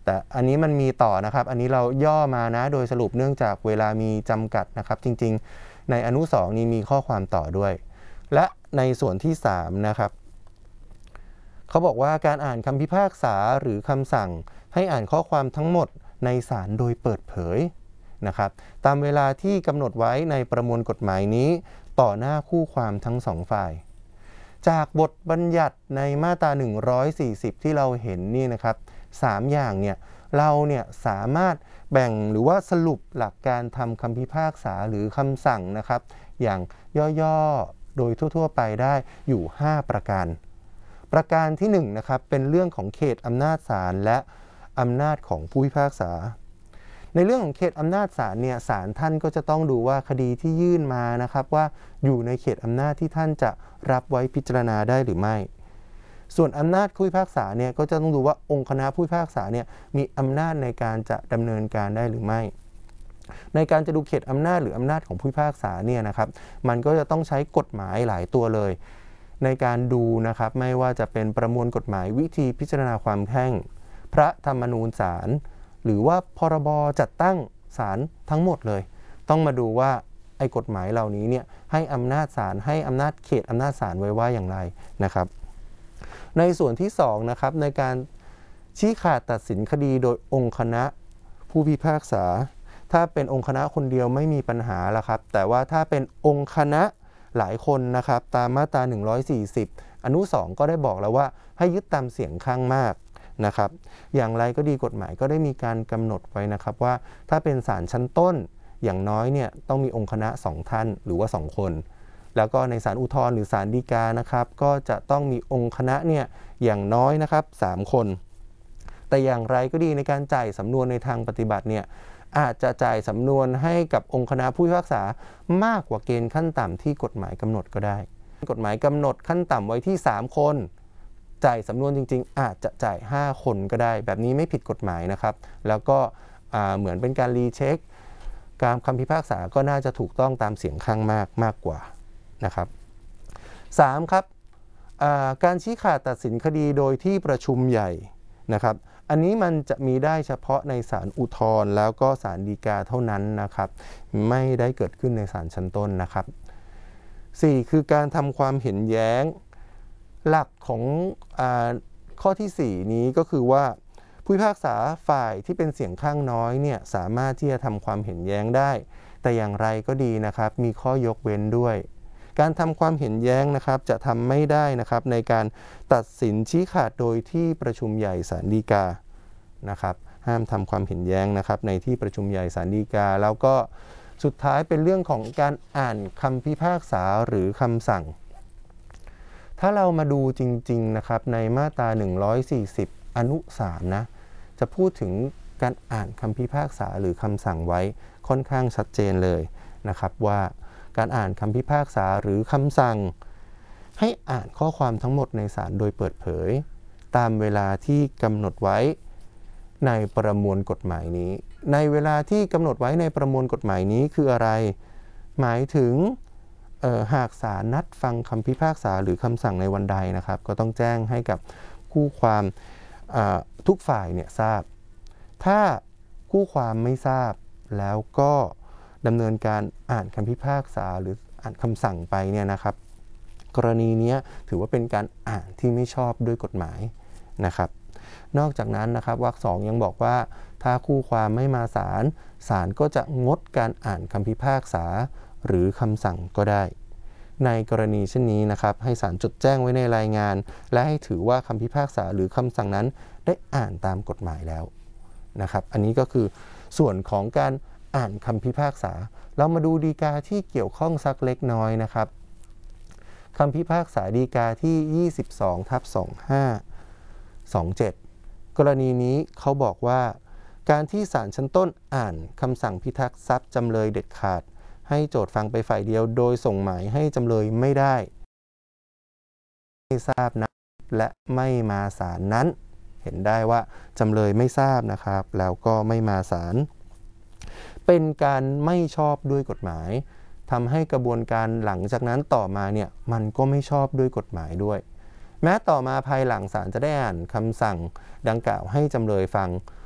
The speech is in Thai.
แต่อันนี้มันมีต่อนะครับอันนี้เราย่อมานะโดยสรุปเนื่องจากเวลามีจำกัดนะครับจริงๆในอนุ2นี้มีข้อความต่อด้วยและในส่วนที่3นะครับเขาบอกว่าการอ่านคำพิพากษาหรือคำสั่งให้อ่านข้อความทั้งหมดในศาลโดยเปิดเผยนะครับตามเวลาที่กำหนดไว้ในประมวลกฎหมายนี้ต่อหน้าคู่ความทั้งสองฝ่ายจากบทบัญญัติในมาตรา140ที่เราเห็นนี่นะครับ3อย่างเนี่ยเราเนี่ยสามารถแบ่งหรือว่าสรุปหลักการทำคำพิพากษาหรือคำสั่งนะครับอย่างย่อๆโดยทั่วๆไปได้อยู่5ประการประการที่1นะครับเป็นเรื่องของเขตอำนาจศาลและอำนาจของผู้พิพากษาในเรื่องของเขตอำนาจศาลเนี่ยศาลท่านก็จะต้องดูว่าคดีที่ยื่นมานะครับว่าอยู่ในเขตอำนาจที่ท่านจะรับไว้พิจารณาได้หรือไม่ส่วนอำนาจผู้พิพากษาเนี่ยก็จะต้องดูว่าองค์คณะผู้พิพากษาเนี่ยมีอำนาจในการจะดำเนินการได้หรือไม่ในการจะดูเขตอำนาจหรืออำนาจของผู้พิพากษาเนี่ยนะครับมันก็จะต้องใช้กฎหมายหลายตัวเลยในการดูนะครับไม่ว่าจะเป็นประมวลกฎหมายวิธีพิจารณาความแพ่งพระธรรมนูญศาลหรือว่าพรบจัดตั้งศาลทั้งหมดเลยต้องมาดูว่าไอ้กฎหมายเหล่านี้เนี่ยให้อำนาจศาลให้อำนาจเขตอำนาจศาลไว้ว่าอย่างไรนะครับในส่วนที่2นะครับในการชี้ขาดตัดสินคดีโดยองค์คณะผู้พิพากษาถ้าเป็นองค์คณะคนเดียวไม่มีปัญหาละครับแต่ว่าถ้าเป็นองค์คณะหลายคนนะครับตามมาตรา140อนุ2ก็ได้บอกแล้วว่าให้ยึดตามเสียงข้างมากนะครับอย่างไรก็ดีกฎหมายก็ได้มีการกำหนดไว้นะครับว่าถ้าเป็นศาลชั้นต้นอย่างน้อยเนี่ยต้องมีองค์คณะ2ท่านหรือว่า2คนแล้วก็ในศาลอุทธรณ์หรือศาลฎีกานะครับก็จะต้องมีองค์คณะเนี่ยอย่างน้อยนะครับ3คนแต่อย่างไรก็ดีในการจ่ายสำนวนในทางปฏิบัติเนี่ยอาจจะจ่ายสำนวนให้กับองค์คณะผู้พิพากษามากกว่าเกณฑ์ขั้นต่ำที่กฎหมายกำหนดก็ได้กฎหมายกำหนดขั้นต่ำไว้ที่3คนจ่ายสำนวนจริงๆอาจจะจ่าย5คนก็ได้แบบนี้ไม่ผิดกฎหมายนะครับแล้วก็เหมือนเป็นการรีเช็คการคำพิพากษาก็น่าจะถูกต้องตามเสียงข้างมากกว่านะครับ3ครับการชี้ขาดตัดสินคดีโดยที่ประชุมใหญ่นะครับอันนี้มันจะมีได้เฉพาะในศาลอุทธรณ์แล้วก็ศาลฎีกาเท่านั้นนะครับไม่ได้เกิดขึ้นในศาลชั้นต้นนะครับ4คือการทำความเห็นแย้งหลักของข้อที่4นี้ก็คือว่าผู้พิพากษาฝ่ายที่เป็นเสียงข้างน้อยเนี่ยสามารถที่จะทำความเห็นแย้งได้แต่อย่างไรก็ดีนะครับมีข้อยกเว้นด้วยการทำความเห็นแย้งนะครับจะทำไม่ได้นะครับในการตัดสินชี้ขาดโดยที่ประชุมใหญ่ศาลฎีกานะครับห้ามทำความเห็นแย้งนะครับในที่ประชุมใหญ่ศาลฎีกาแล้วก็สุดท้ายเป็นเรื่องของการอ่านคำพิพากษาหรือคำสั่งถ้าเรามาดูจริงๆนะครับในมาตรา140อนุ3นะจะพูดถึงการอ่านคำพิพากษาหรือคำสั่งไว้ค่อนข้างชัดเจนเลยนะครับว่าการอ่านคำพิพากษาหรือคำสั่งให้อ่านข้อความทั้งหมดในศาลโดยเปิดเผยตามเวลาที่กำหนดไว้ในประมวลกฎหมายนี้ในเวลาที่กำหนดไว้ในประมวลกฎหมายนี้คืออะไรหมายถึงหากศาลนัดฟังคำพิพากษาหรือคำสั่งในวันใดนะครับก็ต้องแจ้งให้กับคู่ความทุกฝ่ายเนี่ยทราบถ้าคู่ความไม่ทราบแล้วก็ดำเนินการอ่านคำพิพากษาหรืออ่านคำสั่งไปเนี่ยนะครับกรณีนี้ถือว่าเป็นการอ่านที่ไม่ชอบด้วยกฎหมายนะครับนอกจากนั้นนะครับวรรค2ยังบอกว่าถ้าคู่ความไม่มาศาลศาลก็จะงดการอ่านคำพิพากษาหรือคำสั่งก็ได้ในกรณีเช่นนี้นะครับให้ศาลจดแจ้งไว้ในรายงานและให้ถือว่าคำพิพากษาหรือคำสั่งนั้นได้อ่านตามกฎหมายแล้วนะครับอันนี้ก็คือส่วนของการอ่านคำพิพากษาเรามาดูฎีกาที่เกี่ยวข้องสักเล็กน้อยนะครับคำพิพากษาฎีกาที่22/2527กรณีนี้เขาบอกว่าการที่ศาลชั้นต้นอ่านคำสั่งพิทักษ์ทรัพย์จำเลยเด็ดขาดให้โจทก์ฟังไปฝ่ายเดียวโดยส่งหมายให้จำเลยไม่ได้ไม่ทราบนะและไม่มาศาลนั้นเห็นได้ว่าจำเลยไม่ทราบนะครับแล้วก็ไม่มาศาลเป็นการไม่ชอบด้วยกฎหมายทำให้กระบวนการหลังจากนั้นต่อมาเนี่ยมันก็ไม่ชอบด้วยกฎหมายด้วยแม้ต่อมาภายหลังศาลจะได้อ่านคำสั่งดังกล่าวให้จำเลยฟัง